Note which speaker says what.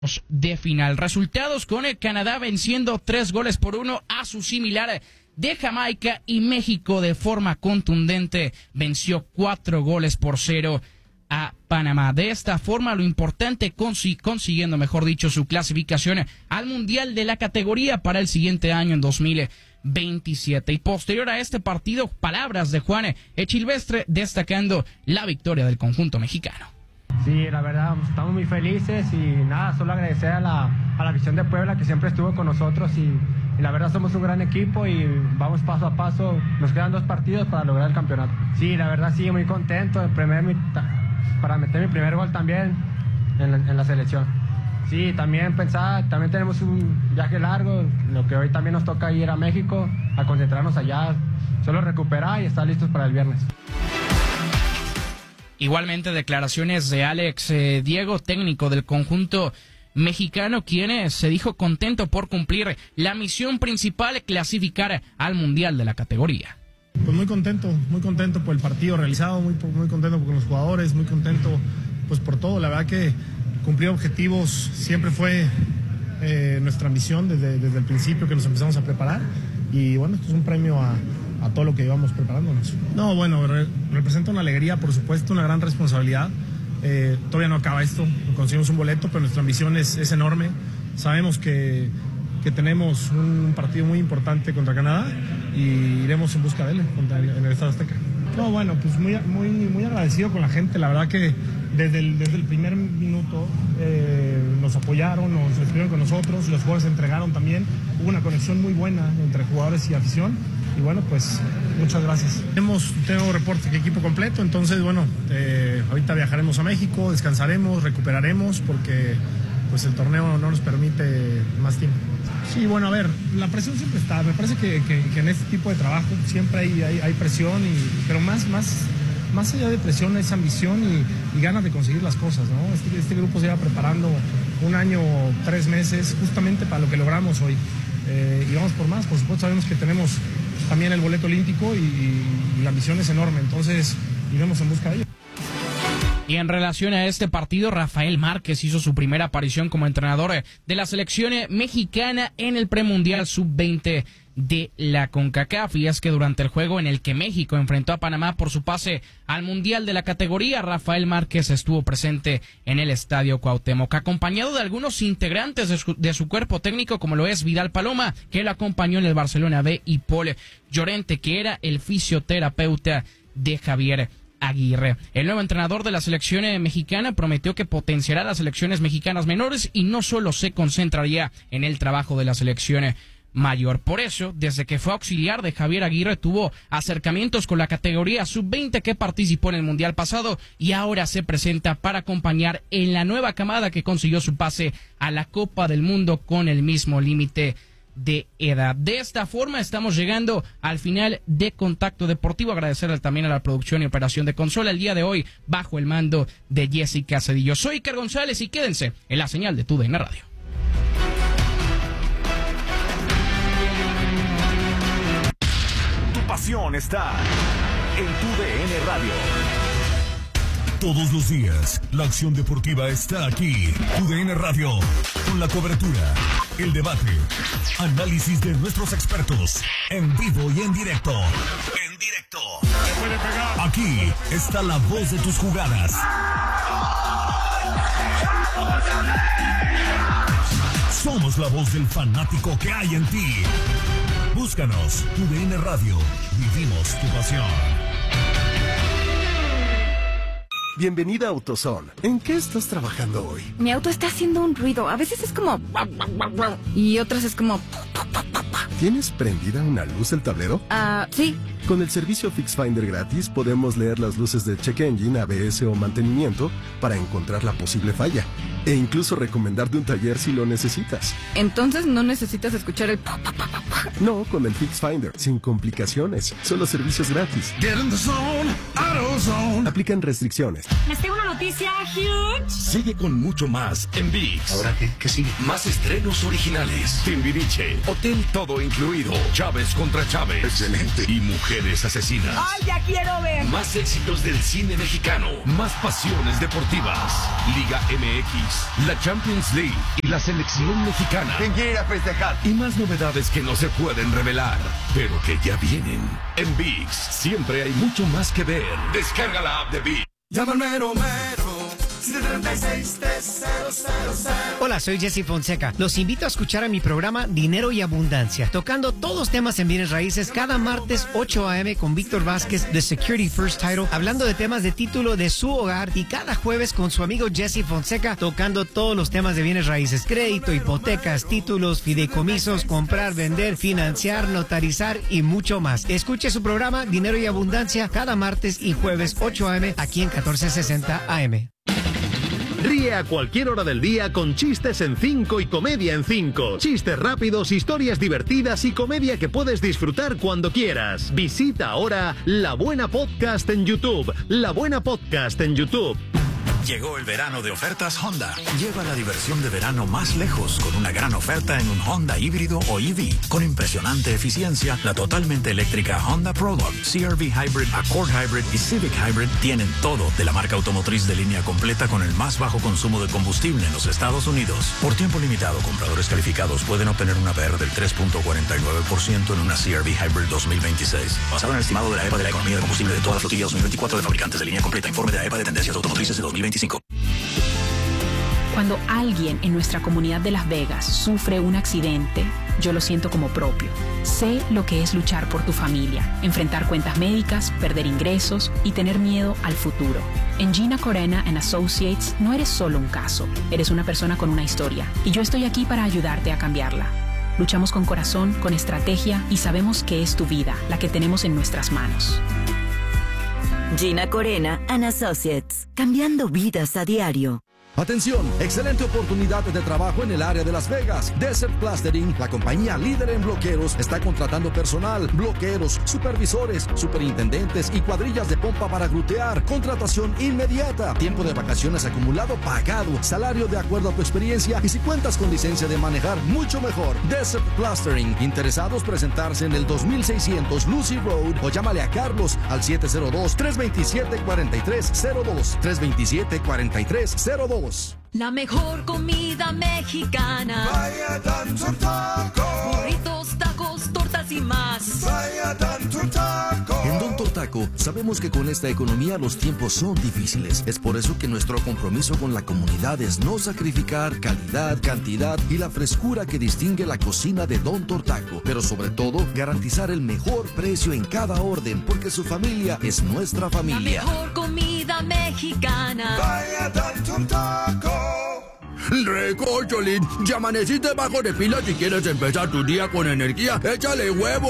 Speaker 1: de final. Resultados con el Canadá venciendo 3-1 a su similar de Jamaica, y México de forma contundente venció 4-0 a Panamá. De esta forma, lo importante, consiguiendo, mejor dicho, su clasificación al Mundial de la categoría para el siguiente año, en 2027. Y posterior a este partido, palabras de Juan Echilvestre destacando la victoria del conjunto mexicano.
Speaker 2: Sí, la verdad, estamos muy felices y nada, solo agradecer a la afición de Puebla que siempre estuvo con nosotros y la verdad somos un gran equipo y vamos paso a paso. Nos quedan 2 partidos para lograr el campeonato. Sí, la verdad sí, muy contento para meter mi primer gol también en la selección. Sí, también tenemos un viaje largo, lo que hoy también nos toca ir a México, a concentrarnos allá, solo recuperar y estar listos para el viernes.
Speaker 1: Igualmente declaraciones de Alex Diego, técnico del conjunto mexicano, quien se dijo contento por cumplir la misión principal, clasificar al Mundial de la categoría.
Speaker 3: Pues muy contento por el partido realizado, muy contento con los jugadores, muy contento pues por todo. La verdad que cumplir objetivos siempre fue nuestra misión desde el principio que nos empezamos a preparar, y bueno, esto es un premio a todo lo que íbamos preparándonos. No, bueno, representa una alegría, por supuesto, una gran responsabilidad. Todavía no acaba esto, conseguimos un boleto, pero nuestra ambición es enorme. Sabemos que tenemos un partido muy importante contra Canadá y iremos en busca de él en el Estadio Azteca. No, bueno, pues muy agradecido con la gente. La verdad que desde el primer minuto nos apoyaron, nos estuvieron con nosotros, los jugadores se entregaron también. Hubo una conexión muy buena entre jugadores y afición. Y bueno, pues muchas gracias. Tengo reporte de equipo completo, entonces bueno, ahorita viajaremos a México, descansaremos, recuperaremos, porque pues el torneo no nos permite más tiempo. Sí, bueno, a ver, la presión siempre está. Me parece que en este tipo de trabajo siempre hay presión, pero más allá de presión es ambición y ganas de conseguir las cosas, ¿no? Este grupo se lleva preparando 1 año, 3 meses, justamente para lo que logramos hoy. Y vamos por más, por supuesto sabemos que tenemos también el boleto olímpico y la ambición es enorme, entonces iremos en busca de ello.
Speaker 1: Y en relación a este partido, Rafael Márquez hizo su primera aparición como entrenador de la selección mexicana en el premundial sub-20 de la CONCACAF, y es que durante el juego en el que México enfrentó a Panamá por su pase al Mundial de la categoría, Rafael Márquez estuvo presente en el Estadio Cuauhtémoc, acompañado de algunos integrantes de su cuerpo técnico, como lo es Vidal Paloma, que lo acompañó en el Barcelona B, y Paul Llorente, que era el fisioterapeuta de Javier Aguirre. El nuevo entrenador de la selección mexicana prometió que potenciará las selecciones mexicanas menores y no solo se concentraría en el trabajo de la selección mayor. Por eso, desde que fue auxiliar de Javier Aguirre, tuvo acercamientos con la categoría sub-20 que participó en el Mundial pasado, y ahora se presenta para acompañar en la nueva camada que consiguió su pase a la Copa del Mundo con el mismo límite de edad. De esta forma estamos llegando al final de Contacto Deportivo. Agradecerle también a la producción y operación de consola el día de hoy bajo el mando de Jessica Cedillo. Soy Iker González y quédense en la señal de TUDN Radio.
Speaker 4: Tu pasión está en TUDN Radio. Todos los días, la acción deportiva está aquí. TUDN Radio, con la cobertura, el debate, análisis de nuestros expertos, en vivo y en directo. Aquí está la voz de tus jugadas. Somos la voz del fanático que hay en ti. Búscanos, TUDN Radio. Vivimos tu pasión.
Speaker 5: Bienvenida a AutoZone. ¿En qué estás trabajando hoy?
Speaker 6: Mi auto está haciendo un ruido. A veces es como... y otras es como...
Speaker 5: ¿Tienes prendida una luz del tablero?
Speaker 6: Sí.
Speaker 5: Con el servicio FixFinder gratis podemos leer las luces de check engine, ABS o mantenimiento para encontrar la posible falla e incluso recomendarte un taller si lo necesitas.
Speaker 6: Entonces no necesitas escuchar el...
Speaker 5: No, con el FixFinder, sin complicaciones, solo servicios gratis.
Speaker 4: Get in the zone, AutoZone.
Speaker 5: Aplican restricciones.
Speaker 7: Les tengo una noticia huge.
Speaker 4: Sigue con mucho más en ViX.
Speaker 8: ¿Ahora qué? ¿Qué sigue?
Speaker 4: Más estrenos originales. Timbiriche, Hotel Todo Incluido, Chávez contra Chávez.
Speaker 8: Excelente.
Speaker 4: Y Mujeres Asesinas.
Speaker 7: ¡Ay, ya quiero ver!
Speaker 4: Más éxitos del cine mexicano. Más pasiones deportivas. Liga MX
Speaker 8: Biggs, la Champions League y la selección mexicana.
Speaker 9: ¿Quién quiere ir a festejar?
Speaker 8: Y más novedades que no se pueden revelar, pero que ya vienen. En Biggs siempre hay mucho más que ver. Descarga la app de Biggs.
Speaker 10: Llama al mero mero. 736-3000.
Speaker 11: Hola, soy Jesse Fonseca. Los invito a escuchar a mi programa Dinero y Abundancia, tocando todos temas en bienes raíces cada martes 8 a.m. con Víctor Vázquez de Security First Title, hablando de temas de título de su hogar, y cada jueves con su amigo Jesse Fonseca, tocando todos los temas de bienes raíces: crédito, hipotecas, títulos, fideicomisos, comprar, vender, financiar, notarizar y mucho más. Escuche su programa Dinero y Abundancia cada martes y jueves 8 a.m. aquí en 1460 AM.
Speaker 12: Ríe a cualquier hora del día con Chistes en 5 y Comedia en 5. Chistes rápidos, historias divertidas y comedia que puedes disfrutar cuando quieras. Visita ahora La Buena Podcast en YouTube. La Buena Podcast en YouTube.
Speaker 13: Llegó el verano de ofertas Honda. Lleva la diversión de verano más lejos con una gran oferta en un Honda híbrido o EV. Con impresionante eficiencia, la totalmente eléctrica Honda Prologue, CR-V Hybrid, Accord Hybrid y Civic Hybrid tienen todo de la marca automotriz de línea completa con el más bajo consumo de combustible en los Estados Unidos. Por tiempo limitado, compradores calificados pueden obtener una APR del 3.49% en una CR-V Hybrid 2026. Basado en el estimado de la EPA de la economía de combustible de toda la flotilla 2024 de fabricantes de línea completa. Informe de la EPA de tendencias automotrices de 2025.
Speaker 14: Cuando alguien en nuestra comunidad de Las Vegas sufre un accidente, yo lo siento como propio. Sé lo que es luchar por tu familia, enfrentar cuentas médicas, perder ingresos y tener miedo al futuro. En Gina Corena & Associates no eres solo un caso, eres una persona con una historia, y yo estoy aquí para ayudarte a cambiarla. Luchamos con corazón, con estrategia, y sabemos que es tu vida la que tenemos en nuestras manos.
Speaker 15: Gina Corena & Associates, cambiando vidas a diario.
Speaker 16: Atención, excelente oportunidad de trabajo en el área de Las Vegas. Desert Plastering, la compañía líder en bloqueros, está contratando personal, bloqueros, supervisores, superintendentes y cuadrillas de pompa para grutear. Contratación inmediata, tiempo de vacaciones acumulado pagado, salario de acuerdo a tu experiencia, y si cuentas con licencia de manejar, mucho mejor. Desert Plastering, interesados presentarse en el 2600 Lucy Road o llámale a Carlos al 702-327-4302, 327-4302.
Speaker 17: La mejor comida mexicana.
Speaker 10: Vaya Don Taco.
Speaker 17: Burritos, tacos, tortas y más.
Speaker 10: Vaya Don Taco.
Speaker 16: En Don Taco sabemos que con esta economía los tiempos son difíciles. Es por eso que nuestro compromiso con la comunidad es no sacrificar calidad, cantidad y la frescura que distingue la cocina de Don Taco. Pero sobre todo, garantizar el mejor precio en cada orden, porque su familia es nuestra familia.
Speaker 17: La mejor comida mexicana.
Speaker 10: Vaya Don Taco.
Speaker 18: Rico, Cholín, ya amaneciste bajo de pila. Si quieres empezar tu día con energía, échale huevo.